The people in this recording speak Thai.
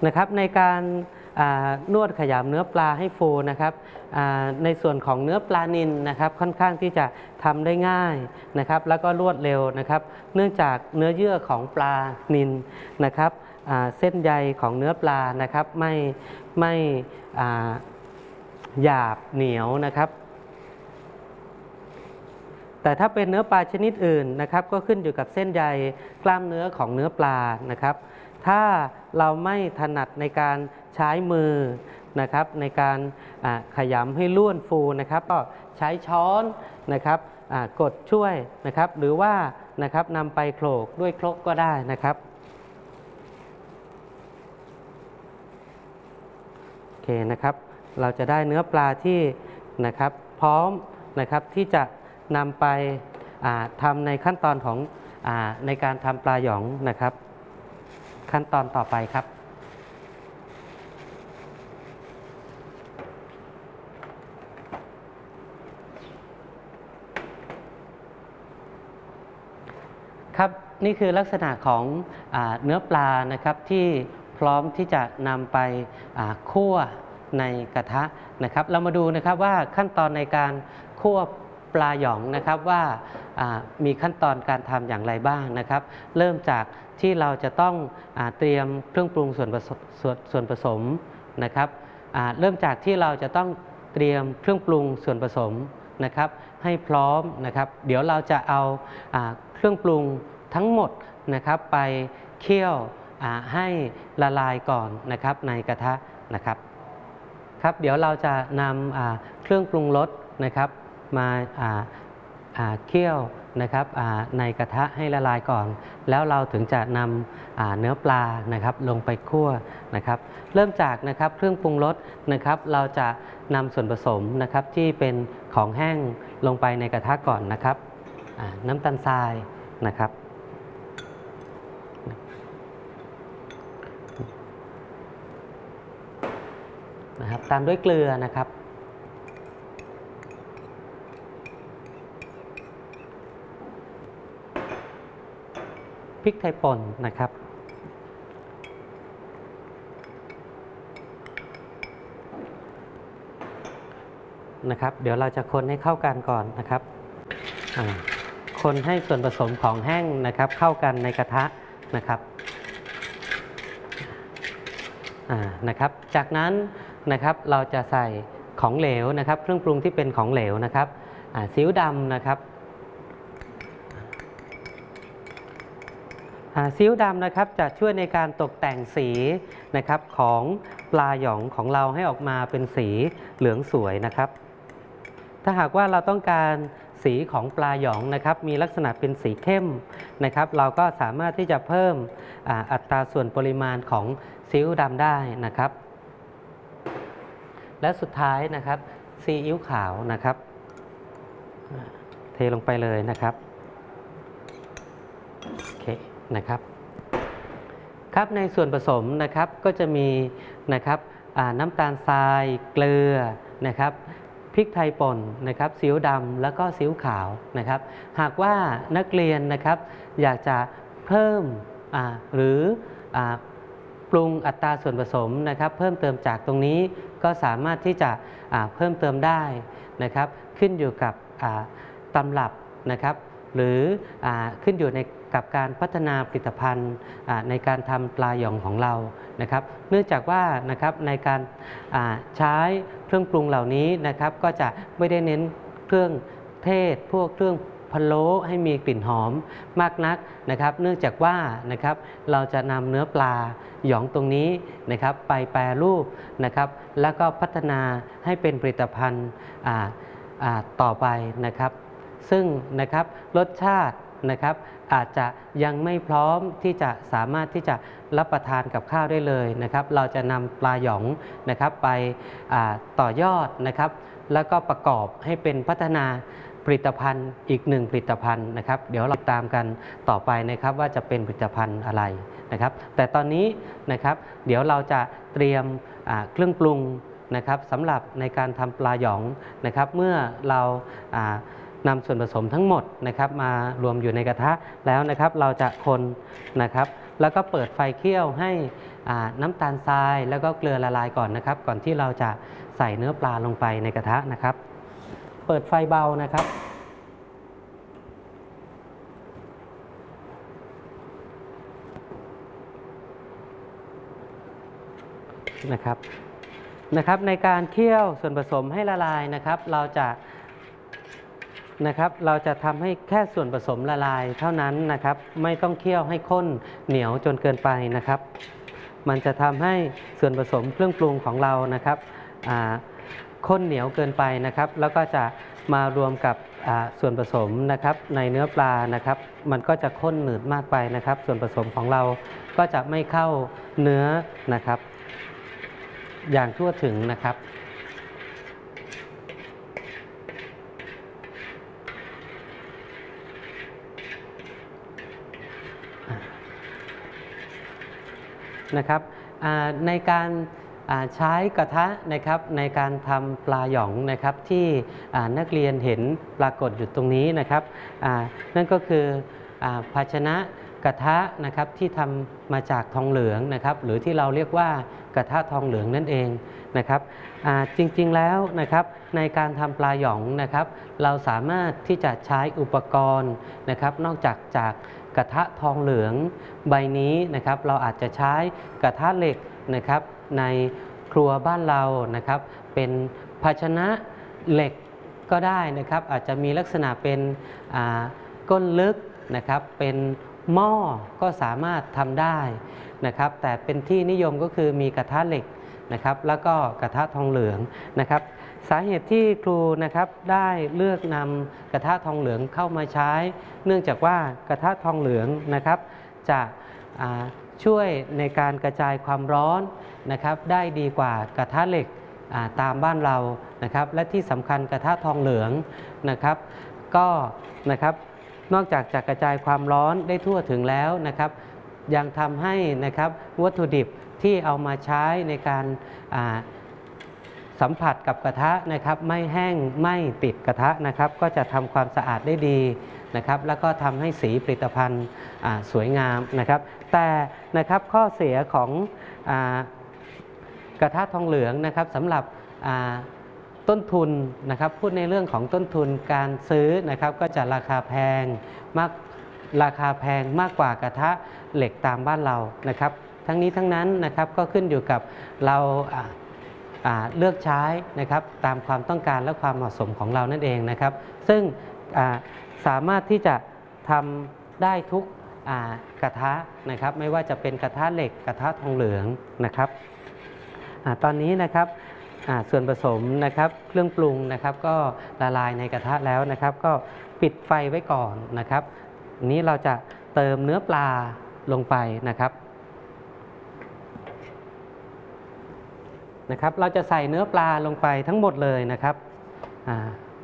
นะครับในการนวดขยำเนื้อปลาให้ฟูนะครับในส่วนของเนื้อปลานิลนะครับค่อนข้างที่จะทำได้ง่ายนะครับแล้วก็รวดเร็วนะครับเนื่องจากเนื้อเยื่อของปลานิลนะครับเส้นใยของเนื้อปลานะครับไม่หยาบเหนียวนะครับแต่ถ้าเป็นเนื้อปลาชนิดอื่นนะครับก็ขึ้นอยู่กับเส้นใยกล้ามเนื้อของเนื้อปลานะครับถ้าเราไม่ถนัดในการใช้มือนะครับในการขยำให้ล้วนฟูนะครับก็ใช้ช้อนนะครับกดช่วยนะครับหรือว่านะครับนำไปโขลกด้วยครกก็ได้นะครับโอเคนะครับเราจะได้เนื้อปลาที่นะครับพร้อมนะครับที่จะนำไปทำในขั้นตอนของในการทำปลาหยองนะครับขั้นตอนต่อไปครับครับนี่คือลักษณะของเนื้อปลานะครับที่พร้อมที่จะนำไปคั่วในกระทะนะครับเรามาดูนะครับว่าขั้นตอนในการคั่วปลาหยองนะครับว่ามีขั้นตอนการทำอย่างไรบ้างนะครับเริ่มจากที่เราจะต้องเตรียมเครื่องปรุงส่วนผสมนะครับเริ่มจากที่เราจะต้องเตรียมเครื่องปรุงส่วนผสมนะครับให้พร้อมนะครับเดี๋ยวเราจะเอาเครื่องปรุงทั้งหมดนะครับไปเคี่ยวให้ละลายก่อนนะครับในกระทะนะครับครับเดี๋ยวเราจะนำเครื่องปรุงรสนะครับมาเคี่ยวนะครับในกระทะให้ละลายก่อนแล้วเราถึงจะนำเนื้อปลานะครับลงไปคั่วนะครับเริ่มจากนะครับเครื่องปรุงรสนะครับเราจะนำส่วนผสมนะครับที่เป็นของแห้งลงไปในกระทะก่อนนะครับน้ำตาลทรายนะครับตามด้วยเกลือนะครับพริกไทยป่นนะครับเดี๋ยวเราจะคนให้เข้ากันก่อนนะครับคนให้ส่วนผสมของแห้งนะครับเข้ากันในกระทะนะครับจากนั้นนะครับเราจะใส่ของเหลวนะครับเครื่องปรุงที่เป็นของเหลวนะครับซีอิ๊วดำนะครับซีอิ๊วดำนะครับจะช่วยในการตกแต่งสีนะครับของปลาหยองของเราให้ออกมาเป็นสีเหลืองสวยนะครับถ้าหากว่าเราต้องการสีของปลาหยองนะครับมีลักษณะเป็นสีเข้มนะครับเราก็สามารถที่จะเพิ่มอัตราส่วนปริมาณของซีอิ๊วดำได้นะครับและสุดท้ายนะครับซีอิ๊วขาวนะครับเทลงไปเลยนะครับโอเคนะครับครับในส่วนผสมนะครับก็จะมีนะครับน้ำตาลทรายเกลือนะครับพริกไทยป่นนะครับซีอิ๊วดำแล้วก็ซีอิ๊วขาวนะครับหากว่านักเรียนนะครับอยากจะเพิ่มหรือปรุงอัตราส่วนผสมนะครับเพิ่มเติมจากตรงนี้ก็สามารถที่จะเพิ่มเติมได้นะครับขึ้นอยู่กับตำรับนะครับหรือขึ้นอยู่กับการพัฒนาผลิตภัณฑ์ในการทำปลาหยองของเรานะครับเนื่องจากว่านะครับในการใช้เครื่องปรุงเหล่านี้นะครับก็จะไม่ได้เน้นเครื่องเทศพวกเครื่องพะโล้ให้มีกลิ่นหอมมากนักนะครับเนื่องจากว่านะครับเราจะนำเนื้อปลาหยองตรงนี้นะครับไปแปรรูปนะครับแล้วก็พัฒนาให้เป็นผลิตภัณฑ์ต่อไปนะครับซึ่งนะครับรสชาตินะครับอาจจะยังไม่พร้อมที่จะสามารถที่จะรับประทานกับข้าวได้เลยนะครับเราจะนำปลาหยองนะครับไปต่อยอดนะครับแล้วก็ประกอบให้เป็นพัฒนาผลิตภัณฑ์อีกหนึ่งผลิตภัณฑ์นะครับเดี๋ยวเราตามกันต่อไปนะครับว่าจะเป็นผลิตภัณฑ์อะไรนะครับแต่ตอนนี้นะครับเดี๋ยวเราจะเตรียมเครื่องปรุงนะครับสำหรับในการทำปลาหยองนะครับเมื่อเรานำส่วนผสมทั้งหมดนะครับมารวมอยู่ในกระทะแล้วนะครับเราจะคนนะครับแล้วก็เปิดไฟเคี่ยวให้น้ำตาลทรายแล้วก็เกลือละลายก่อนนะครับก่อนที่เราจะใส่เนื้อปลาลงไปในกระทะนะครับเปิดไฟเบานะครับนะครับในการเคี่ยวส่วนผสมให้ละลายนะครับเราจะทำให้แค่ส่วนผสมละลายเท่านั้นนะครับไม่ต้องเคี่ยวให้ข้นเหนียวจนเกินไปนะครับมันจะทำให้ส่วนผสมเครื่องปรุงของเรานะครับข้นเหนียวเกินไปนะครับแล้วก็จะมารวมกับส่วนผสมนะครับในเนื้อปลานะครับมันก็จะข้นหนืดมากไปนะครับส่วนผสมของเราก็จะไม่เข้าเนื้อนะครับอย่างทั่วถึงนะครับในการใช้กระทะนะครับในการทำปลาหยองนะครับที่นักเรียนเห็นปรากฏอยู่ตรงนี้นะครับนั่นก็คือภาชนะกระทะนะครับที่ทำมาจากทองเหลืองนะครับหรือที่เราเรียกว่ากระทะทองเหลืองนั่นเองนะครับจริงๆแล้วนะครับในการทำปลาหยองนะครับเราสามารถที่จะใช้อุปกรณ์นะครับนอกจากกระทะทองเหลืองใบนี้นะครับเราอาจจะใช้กระทะเหล็กนะครับในครัวบ้านเรานะครับเป็นภาชนะเหล็กก็ได้นะครับอาจจะมีลักษณะเป็นก้นลึกนะครับเป็นหม้อก็สามารถทำได้นะครับแต่เป็นที่นิยมก็คือมีกระทะเหล็กนะครับแล้วก็กระทะทองเหลืองนะครับสาเหตุที่ครูนะครับได้เลือกนำกระทะทองเหลืองเข้ามาใช้เนื่องจากว่ากระทะทองเหลืองนะครับจะช่วยในการกระจายความร้อนนะครับได้ดีกว่ากระทะเหล็กตามบ้านเรานะครับและที่สำคัญกระทะทองเหลืองนะครับก็นะครับนอกจากจะกระจายความร้อนได้ทั่วถึงแล้วนะครับยังทำให้นะครับวัตถุดิบที่เอามาใช้ในการสัมผัสกับกระทะนะครับไม่แห้งไม่ติดกระทะนะครับก็จะทำความสะอาดได้ดีนะครับแล้วก็ทำให้สีผลิตภัณฑ์สวยงามนะครับแต่นะครับข้อเสียของกระทะทองเหลืองนะครับสำหรับต้นทุนนะครับพูดในเรื่องของต้นทุนการซื้อนะครับก็จะราคาแพงมากกว่ากระทะเหล็กตามบ้านเรานะครับทั้งนี้ทั้งนั้นนะครับก็ขึ้นอยู่กับเราเลือกใช้นะครับตามความต้องการและความเหมาะสมของเรานั่นเองนะครับซึ่งสามารถที่จะทำได้ทุกกระทะนะครับไม่ว่าจะเป็นกระทะเหล็กกระทะทองเหลืองนะครับตอนนี้นะครับส่วนผสมนะครับเครื่องปรุงนะครับก็ละลายในกระทะแล้วนะครับก็ปิดไฟไว้ก่อนนะครับนี้เราจะเติมเนื้อปลาลงไปนะครับเราจะใส่เนื้อปลาลงไปทั้งหมดเลยนะครับ